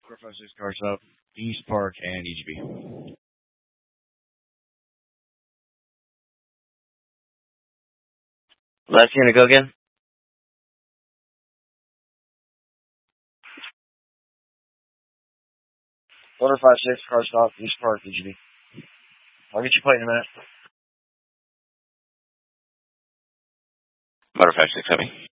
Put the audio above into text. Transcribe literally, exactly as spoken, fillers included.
four five six car stop, East Park and E G B. Last unit, go again. four five six car stop, East Park, E G B. I'll get your plate in a minute. Motor five six, heavy.